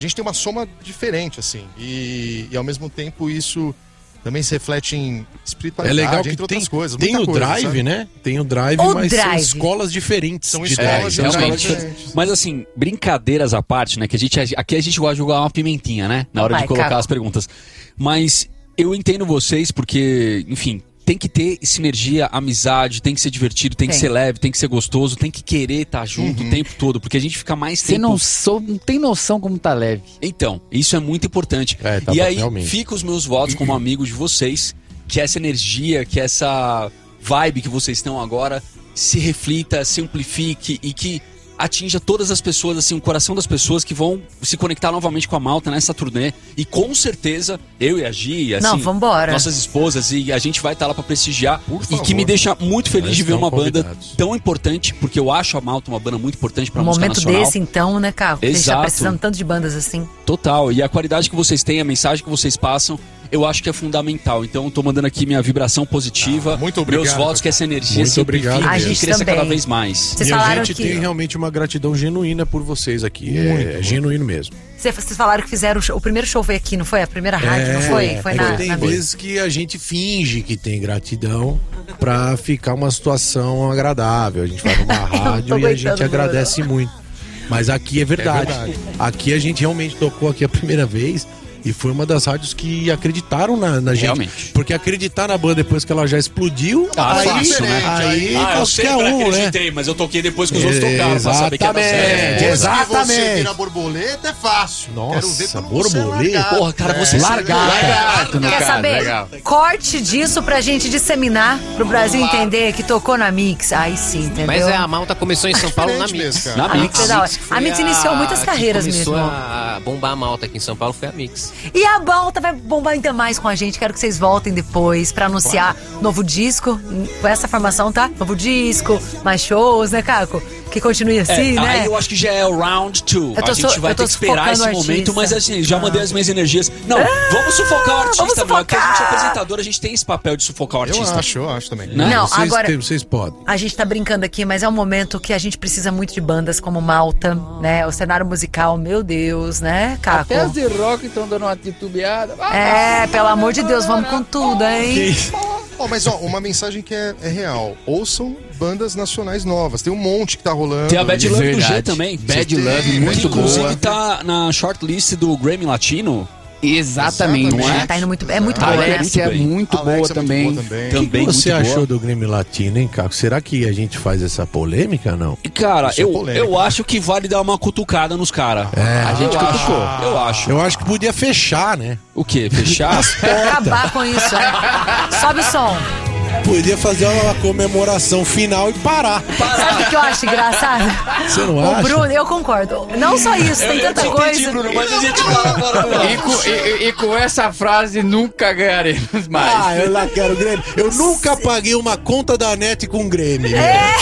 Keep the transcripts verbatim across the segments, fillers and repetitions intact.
a gente tem uma soma diferente, assim. E, e ao mesmo tempo isso também se reflete em espiritualidade, é legal que entre tem, outras coisas. Tem o coisa, drive, sabe? né? Tem o drive, O mas drive. são escolas diferentes. São de escolas drive. realmente. diferentes. Mas assim, brincadeiras à parte, né? Que a gente, aqui a gente gosta de jogar uma pimentinha, né? Na hora Vai, de colocar Caco. as perguntas. Mas eu entendo vocês porque, enfim, tem que ter sinergia, amizade, tem que ser divertido, tem, Tem. que ser leve, tem que ser gostoso, tem que querer estar junto Uhum. o tempo todo, porque a gente fica mais Você tempo... não, sou, não tem noção como tá leve. Então, isso é muito importante. É, tá e bom, aí, realmente. fica os meus votos como amigo de vocês, que essa energia, que essa vibe que vocês estão agora se reflita, se amplifique e que atinja todas as pessoas, assim, o coração das pessoas que vão se conectar novamente com a Malta nessa turnê. E com certeza, eu e a Gi, assim, Não, vambora. nossas esposas, e a gente vai estar lá pra prestigiar. Por E favor. que me deixa muito feliz Nós de ver estão uma banda convidados. tão importante, porque eu acho a Malta uma banda muito importante pra Um música momento nacional. desse, então, né, Caco? A gente tá Exato. precisando tanto de bandas assim. Total, e a qualidade que vocês têm, a mensagem que vocês passam, eu acho que é fundamental. Então eu tô mandando aqui minha vibração positiva, Ah, muito obrigado, meus votos, cara. que essa energia Muito se amplifique obrigado A e gente cresça também. cada vez mais. Vocês e a falaram gente que... tem realmente uma gratidão genuína por vocês aqui. Muito, é muito. genuíno mesmo. Vocês vocês falaram que fizeram o show, o primeiro show foi aqui, não foi? A primeira rádio, não foi? Foi é na, que tem na vezes que a gente finge que tem gratidão pra ficar uma situação agradável. A gente vai numa rádio e a gente aguentando, agradece muito. Mas aqui é verdade. É verdade. Aqui a gente realmente tocou aqui a primeira vez e foi uma das rádios que acreditaram na, na gente. Realmente. Porque acreditar na banda depois que ela já explodiu, Ah, aí, fácil, né? aí Ah, eu sei qualquer que eu um, né? acreditei, mas eu toquei depois que os outros tocaram, pra saber que ia dar Exatamente. certo. Depois que você Exatamente. vira borboleta, é fácil. Nossa, Quero ver quando você borboleta? largar. Porra, cara, você É. Largar. Largar, no Quer caso, saber? legal. Corte disso pra gente disseminar, pro Brasil entender que tocou na Mix. Aí sim, entendeu? Mas é, a Malta começou em São Paulo na Diferente Mix. mesmo, Na cara. A Mix. Mix é da hora. foi A Mix iniciou muitas que carreiras começou mesmo. a bombar a Malta aqui em São Paulo foi a Mix. E a Malta vai bombar ainda mais com a gente. Quero que vocês voltem depois pra anunciar novo disco. Com essa formação, tá? Novo disco, mais shows, né, Caco? Que continue assim, É, né? aí eu acho que já é o round two. Eu tô A gente so- vai eu tô ter que esperar sufocando esse o momento, artista. mas assim, já mandei as minhas energias. Não, vamos sufocar o artista, vamos meu. Porque a gente é sufocar. apresentador, a gente tem esse papel de sufocar o Eu artista. acho, eu acho também. Né? Não, Vocês, agora- têm- vocês podem. A gente tá brincando aqui, mas é um momento que a gente precisa muito de bandas como Malta, né? O cenário musical, meu Deus, né, Caco? Até as de rock estão dando uma titubeada. É, pelo amor de Deus, vamos com tudo, hein? Ó, mas ó, uma mensagem que é, é real. Ouçam bandas nacionais novas. Tem um monte que tá rolando. Tem a Bad Love do G Verdade. também. Bad Tem, Love, Bad muito Que inclusive boa. tá na shortlist do Grammy Latino. Exatamente. Exatamente. Não é? Tá indo muito, é muito Ah, boa, é né? Alexia é Muito bem. muito Alex boa é muito também. boa também. O que Também você muito achou boa. do Grêmio Latino, hein, Caco? Será que a gente faz essa polêmica, não? E, cara, Isso é eu, polêmico. eu acho que vale dar uma cutucada nos caras. É, a gente eu cutucou. Eu acho. Eu acho que podia fechar, né? O quê? Fechar? Acabar com isso, né? Sobe o som. Podia fazer uma comemoração final e parar. Sabe o que eu acho engraçado? Você não O acha? Bruno, eu concordo. Não só isso, tem tanta coisa. mas a gente fala agora. E com, e- e com essa frase nunca ganharemos mais. Ah, eu lá quero Grêmio. Eu nunca paguei uma conta da net com Grêmio. É.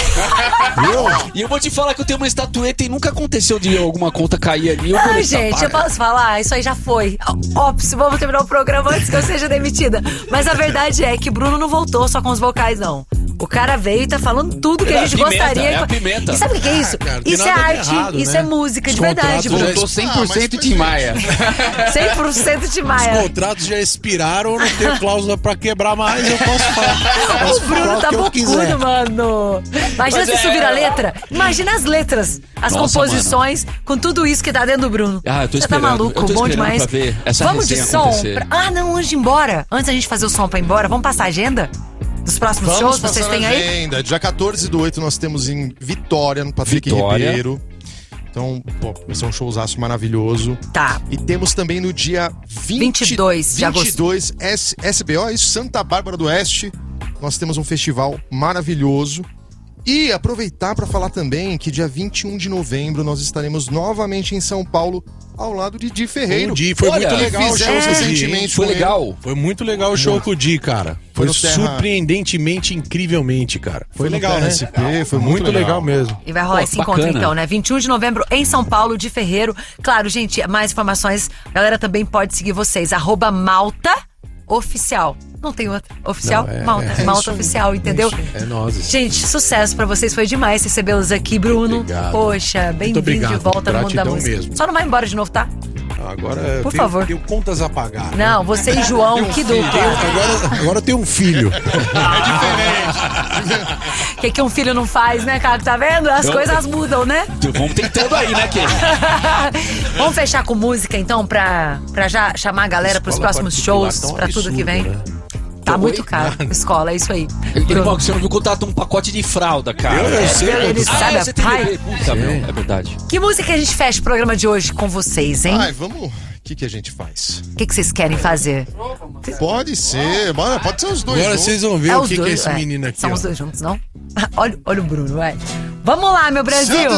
Viu? E eu vou te falar que eu tenho uma estatueta e nunca aconteceu de alguma conta cair ali. Eu vou Ai, nessa gente, parte. eu posso falar? Isso aí já foi. Óbvio, vamos terminar o programa antes que eu seja demitida. Mas a verdade é que Bruno não voltou só com os vocais, não. O cara veio e tá falando tudo que É a a gente pimenta, gostaria. é a pimenta. E sabe o que é isso? Ah, cara, não tem Isso é nada de arte, errado, isso né? é música Os de verdade, contratos Bruno. já Voltou cem por cento de Maia. cem por cento de Os Maia. contratos já expiraram, eu não tenho cláusula pra quebrar mais, eu posso falar. O Posso falar Bruno o tá que eu quiser. bocudo, mano. Imagina Mas se é- subir a letra. Imagina as letras, as Nossa, composições, com tudo isso que tá dentro do Bruno. Ah, eu tô Você tá esperando, maluco, eu tô bom esperando demais. pra ver essa Vamos de resenha som? acontecer. pra- Ah, não, antes de ir embora. Antes da gente fazer o som pra ir embora, vamos passar a agenda dos próximos Vamos shows que passar vocês a têm aí? agenda. Dia quatorze do oito nós temos em Vitória, no Patrick Vitória. Ribeiro. Então, pô, vai ser um showzaço maravilhoso. Tá. E temos também no dia vinte, vinte e dois de agosto. vinte e dois, S, SBO, isso, Santa Bárbara do Oeste. Nós temos um festival maravilhoso. E aproveitar para falar também que dia vinte e um de novembro nós estaremos novamente em São Paulo, ao lado de Di Ferreiro. O Di, foi Olha, muito legal o show fizemos com o Di, hein? recentemente Foi com ele. legal. Foi muito legal o show com o Di, cara. Foi Foi no Terra- surpreendentemente, incrivelmente, cara. Foi, Foi no legal, Terra né? S P, foi muito muito legal. legal. mesmo. E vai rolar Pô, esse encontro bacana. então, né? vinte e um de novembro em São Paulo, de Ferreiro. Claro, gente, mais informações, a galera também pode seguir vocês. Arroba Malta Oficial. Não tem outra. Oficial? Não, é- Malta. é Malta isso aí. Oficial, entendeu? É nós. Gente, sucesso pra vocês. Foi demais recebê-los aqui, Bruno. Obrigado. Poxa, bem-vindo de obrigado. volta no mundo da Gratidão música. mesmo. Só não vai embora de novo, tá? Agora Por tenho, favor. tenho contas a pagar. Não, você e João, que Tenho- dupla. agora, agora eu tenho um filho. O que, que um filho não faz, né, Caco? Tá vendo? As Eu- coisas mudam, né? Vamos tentando aí, né, Kenny? Vamos fechar com música, então, pra, pra já chamar a galera pros Escola próximos particular shows, tá um pra tudo que vem. absurdo, né? Tá muito caro. Escola, é isso aí. Irmão, você não viu contato um pacote de fralda, cara. Eu, eu sei. Ele eu tô- sabe Ah, a você tem pai. bebê. Puta, meu, é verdade. Que música que a gente fecha o programa de hoje com vocês, hein? Ai, vamos. O que, que a gente faz? O que, que vocês querem fazer? Pode ser, bora, pode ser os dois. Agora juntos. vocês vão ver É o os que, que é dois, esse é. menino aqui. São ó. os dois juntos, não? Olha, olha o Bruno, vai. Vamos lá, meu Brasil! Santos